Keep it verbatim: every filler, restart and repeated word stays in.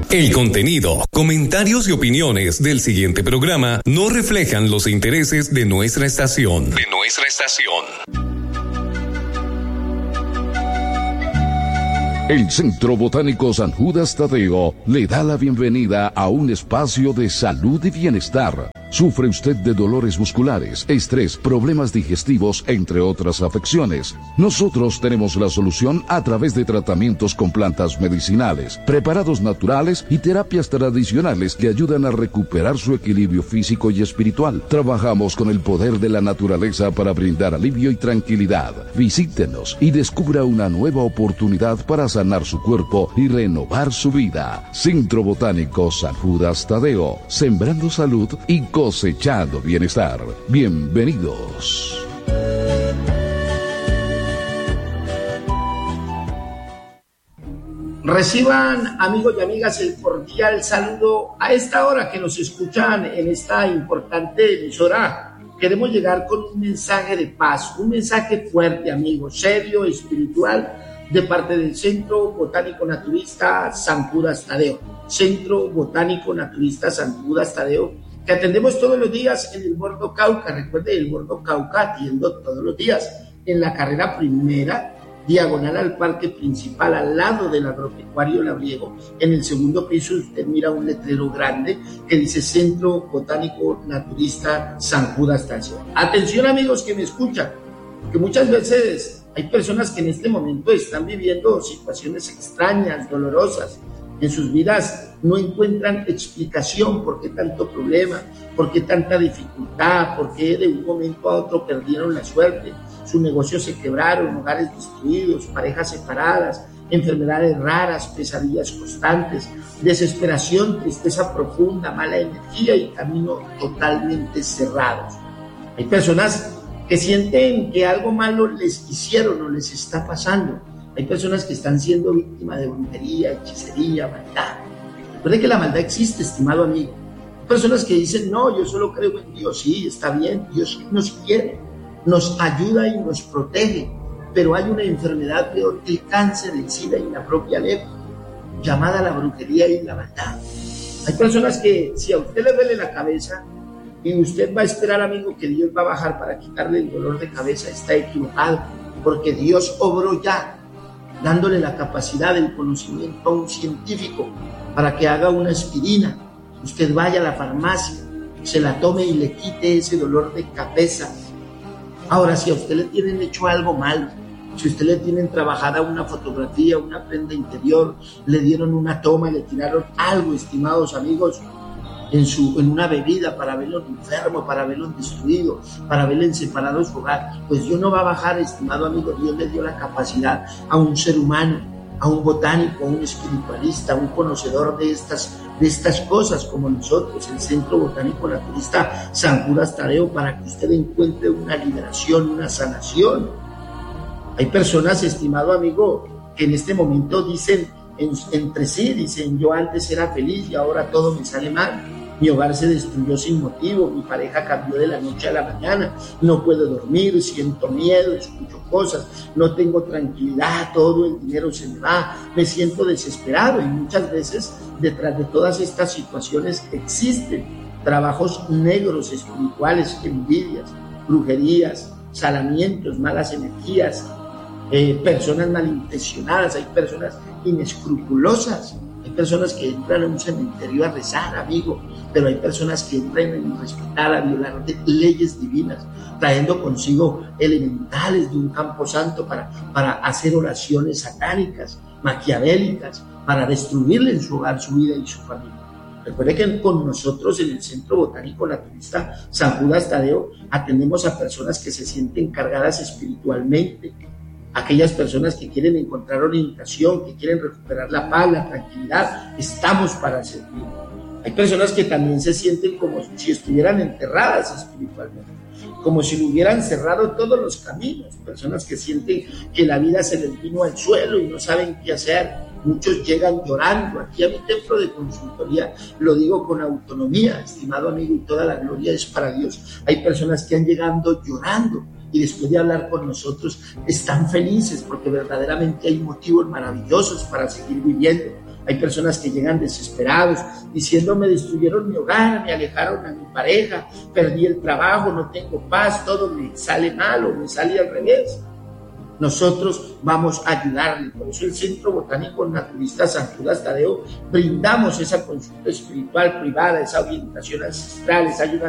El contenido, comentarios y opiniones del siguiente programa no reflejan los intereses de nuestra estación. De nuestra estación. El Centro Botánico San Judas Tadeo le da la bienvenida a un espacio de salud y bienestar. ¿Sufre usted de dolores musculares, estrés, problemas digestivos, entre otras afecciones? Nosotros tenemos la solución a través de tratamientos con plantas medicinales, preparados naturales y terapias tradicionales que ayudan a recuperar su equilibrio físico y espiritual. Trabajamos con el poder de la naturaleza para brindar alivio y tranquilidad. Visítenos y descubra una nueva oportunidad para sanar su cuerpo y renovar su vida. Centro Botánico San Judas Tadeo, sembrando salud y cosechando bienestar. Bienvenidos. Reciban, amigos y amigas, el cordial saludo a esta hora que nos escuchan en esta importante emisora. Queremos llegar con un mensaje de paz, un mensaje fuerte, amigos, serio, espiritual, de parte del Centro Botánico Naturista San Judas Tadeo. Centro Botánico Naturista San Judas Tadeo, que atendemos todos los días en el Bordo Cauca. Recuerde, el Bordo Cauca atiendo todos los días en la carrera primera, diagonal al parque principal, al lado del agropecuario Labriego. En el segundo piso usted mira un letrero grande que dice Centro Botánico Naturista San Judas Tadeo. Atención, amigos que me escuchan, que muchas veces hay personas que en este momento están viviendo situaciones extrañas, dolorosas. En sus vidas no encuentran explicación por qué tanto problema, por qué tanta dificultad, por qué de un momento a otro perdieron la suerte, sus negocios se quebraron, hogares destruidos, parejas separadas, enfermedades raras, pesadillas constantes, desesperación, tristeza profunda, mala energía y caminos totalmente cerrados. Hay personas que sienten que algo malo les hicieron o les está pasando. Hay personas que están siendo víctimas de brujería, hechicería, maldad. Recuerde que la maldad existe, estimado amigo. Hay personas que dicen, no, yo solo creo en Dios. Sí, está bien, Dios nos quiere, nos ayuda y nos protege. Pero hay una enfermedad peor que el cáncer, el SIDA y la propia lepra, llamada la brujería y la maldad. Hay personas que, si a usted le duele la cabeza y usted va a esperar, amigo, que Dios va a bajar para quitarle el dolor de cabeza, está equivocado, porque Dios obró ya, dándole la capacidad del conocimiento a un científico para que haga una aspirina. Usted vaya a la farmacia, se la tome y le quite ese dolor de cabeza. Ahora, si a usted le tienen hecho algo malo, si a usted le tienen trabajada una fotografía, una prenda interior, le dieron una toma, le tiraron algo, estimados amigos, en, su, en una bebida para verlo enfermo, para verlo destruido, para verlo en separado su hogar, pues Dios no va a bajar, estimado amigo. Dios le dio la capacidad a un ser humano, a un botánico, a un espiritualista, a un conocedor de estas, de estas cosas como nosotros, el Centro Botánico Naturista San Judas Tadeo, para que usted encuentre una liberación, una sanación. Hay personas, estimado amigo, que en este momento dicen en, entre sí, dicen, yo antes era feliz y ahora todo me sale mal. Mi hogar se destruyó sin motivo, mi pareja cambió de la noche a la mañana, no puedo dormir, siento miedo, escucho cosas, no tengo tranquilidad, todo el dinero se me va, me siento desesperado. Y muchas veces detrás de todas estas situaciones existen trabajos negros espirituales, envidias, brujerías, salamientos, malas energías, eh, personas malintencionadas, hay personas inescrupulosas. Hay personas que entran a un cementerio a rezar, amigo, pero hay personas que entran a irrespetar, a violar leyes divinas, trayendo consigo elementales de un campo santo para, para hacer oraciones satánicas, maquiavélicas, para destruirle en su hogar, su vida y su familia. Recuerde que con nosotros en el Centro Botánico Naturista San Judas Tadeo atendemos a personas que se sienten cargadas espiritualmente, aquellas personas que quieren encontrar orientación, que quieren recuperar la paz, la tranquilidad. Estamos para servir. Hay personas que también se sienten como si estuvieran enterradas espiritualmente, como si le hubieran cerrado todos los caminos, personas que sienten que la vida se les vino al suelo y no saben qué hacer. Muchos llegan llorando aquí a mi templo de consultoría, lo digo con autonomía, estimado amigo, y toda la gloria es para Dios. Hay personas que han llegado llorando y después de hablar con nosotros están felices porque verdaderamente hay motivos maravillosos para seguir viviendo. Hay personas que llegan desesperados, diciendo me destruyeron mi hogar, me alejaron a mi pareja, perdí el trabajo, no tengo paz, todo me sale mal o me sale al revés. Nosotros vamos a ayudarle. Por eso el Centro Botánico Naturista San Judas Tadeo brindamos esa consulta espiritual privada, esa orientación ancestral, esa ayuda